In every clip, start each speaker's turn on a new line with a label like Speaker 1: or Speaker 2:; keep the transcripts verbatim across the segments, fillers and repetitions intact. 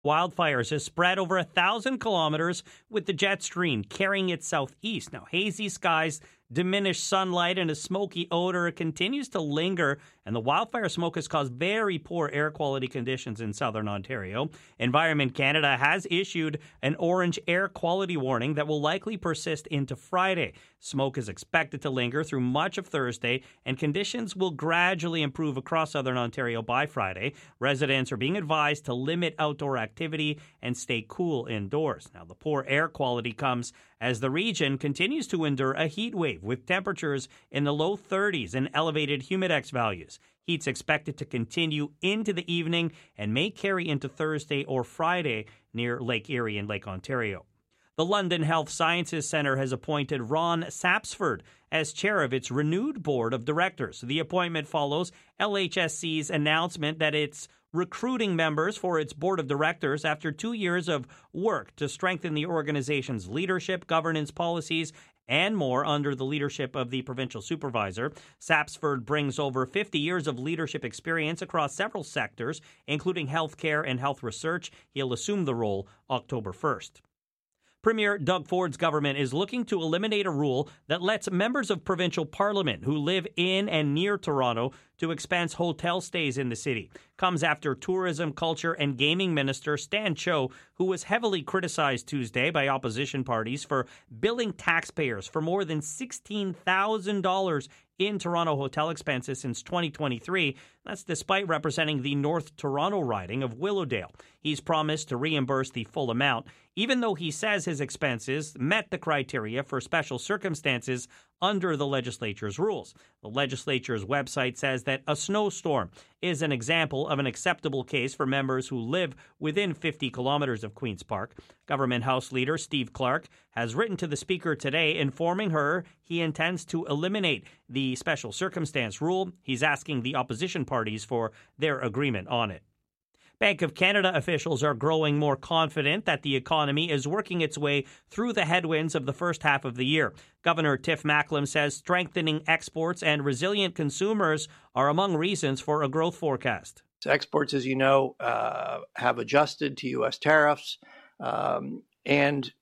Speaker 1: Wildfires has spread over a thousand kilometers with the jet stream carrying it southeast. Now, hazy skies, diminished sunlight, and a smoky odor continues to linger, and the wildfire smoke has caused very poor air quality conditions in southern Ontario. Environment Canada has issued an orange air quality warning that will likely persist into Friday. Smoke is expected to linger through much of Thursday, and conditions will gradually improve across southern Ontario by Friday. Residents are being advised to limit outdoor activity and stay cool indoors. Now, the poor air quality comes as the region continues to endure a heat wave with temperatures in the low thirties and elevated humidex values. Heat's expected to continue into the evening and may carry into Thursday or Friday near Lake Erie and Lake Ontario. The London Health Sciences Centre has appointed Ron Sapsford as chair of its renewed board of directors. The appointment follows L H S C's announcement that it's recruiting members for its board of directors after two years of work to strengthen the organization's leadership, governance policies, and more under the leadership of the provincial supervisor. Sapsford brings over fifty years of leadership experience across several sectors, including healthcare and health research. He'll assume the role October first. Premier Doug Ford's government is looking to eliminate a rule that lets members of provincial parliament who live in and near Toronto to expense hotel stays in the city. Comes after tourism, culture, and gaming minister Stan Cho, who was heavily criticized Tuesday by opposition parties for billing taxpayers for more than sixteen thousand dollars in Toronto hotel expenses since twenty twenty-three. That's despite representing the North Toronto riding of Willowdale. He's promised to reimburse the full amount, even though he says his expenses met the criteria for special circumstances under the legislature's rules. The legislature's website says that a snowstorm is an example of an acceptable case for members who live within fifty kilometers of Queen's Park. Government House Leader Steve Clark has written to the Speaker today informing her he intends to eliminate the special circumstance rule. He's asking the opposition parties for their agreement on it. Bank of Canada officials are growing more confident that the economy is working its way through the headwinds of the first half of the year. Governor Tiff Macklem says strengthening exports and resilient consumers are among reasons for a growth forecast.
Speaker 2: Exports, as you know, uh, have adjusted to U S tariffs, um, and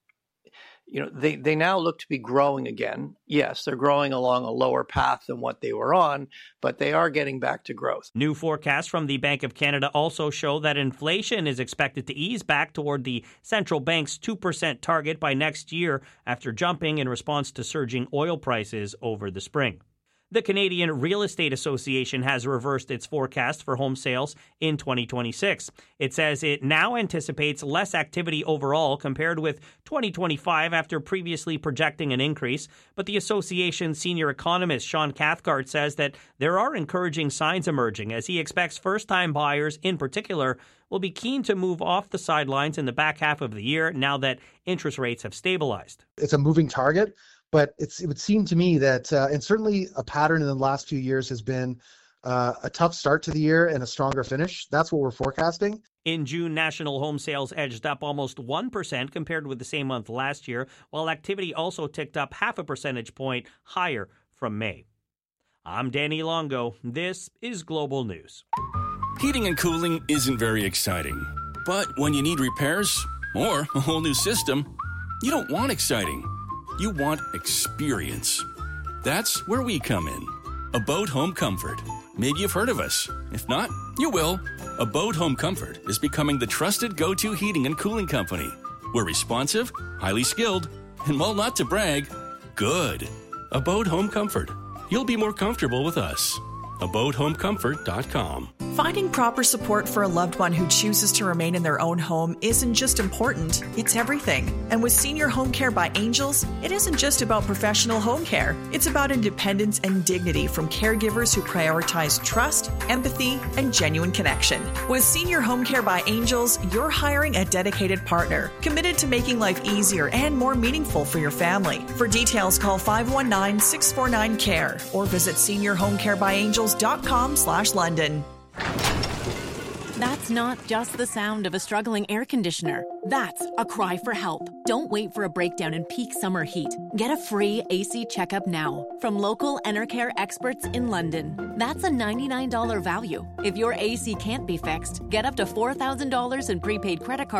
Speaker 2: you know they, they now look to be growing again. Yes, they're growing along a lower path than what they were on, but they are getting back to growth.
Speaker 1: New forecasts from the Bank of Canada also show that inflation is expected to ease back toward the central bank's two percent target by next year after jumping in response to surging oil prices over the spring. The Canadian Real Estate Association has reversed its forecast for home sales in twenty twenty-six. It says it now anticipates less activity overall compared with twenty twenty-five after previously projecting an increase. But the association's senior economist Sean Cathcart says that there are encouraging signs emerging as he expects first-time buyers in particular will be keen to move off the sidelines in the back half of the year now that interest rates have stabilized.
Speaker 3: It's a moving target. But it's, it would seem to me that, uh, and certainly a pattern in the last few years has been uh, a tough start to the year and a stronger finish. That's what we're forecasting.
Speaker 1: In June, national home sales edged up almost one percent compared with the same month last year, while activity also ticked up half a percentage point higher from May. I'm Danny Longo. This is Global News.
Speaker 4: Heating and cooling isn't very exciting. But when you need repairs or a whole new system, you don't want exciting. You want experience. That's where we come in. Abode Home Comfort. Maybe you've heard of us. If not, you will. Abode Home Comfort is becoming the trusted go-to heating and cooling company. We're responsive, highly skilled, and while not to brag, good. Abode Home Comfort. You'll be more comfortable with us. abode home comfort dot com.
Speaker 5: Finding proper support for a loved one who chooses to remain in their own home isn't just important, it's everything. And with Senior Home Care by Angels, it isn't just about professional home care. It's about independence and dignity from caregivers who prioritize trust, empathy, and genuine connection. With Senior Home Care by Angels, you're hiring a dedicated partner, committed to making life easier and more meaningful for your family. For details, call five one nine, six four nine, C A R E or visit senior home care by angels dot com slash London.
Speaker 6: That's not just the sound of a struggling air conditioner. That's a cry for help. Don't wait for a breakdown in peak summer heat. Get a free A C checkup now from local Enercare experts in London. That's a ninety-nine dollars value. If your A C can't be fixed, get up to four thousand dollars in prepaid credit card